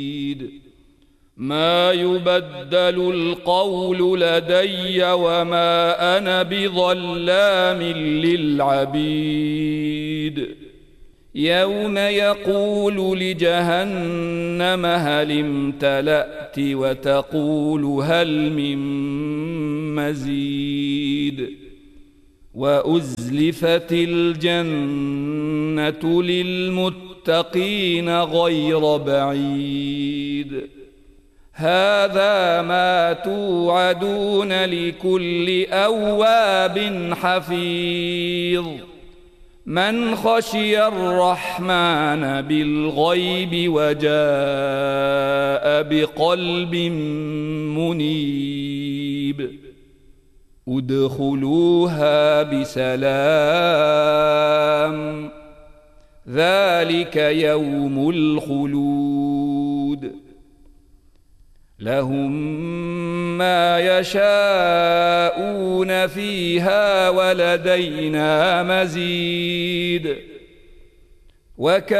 ما يبدل القول لدي وما أنا بظلام للعبيد يوم يقول لجهنم هل امتلأت وتقول هل من مزيد وأزلفت الجنة للمتقين غير بعيد هذا ما توعدون لكل أواب حفيظ من خشي الرحمن بالغيب وجاء بقلب منيب ادخلوها بسلام ذلك يوم الخلود لهم ما يشاءون فيها ولدينا مزيد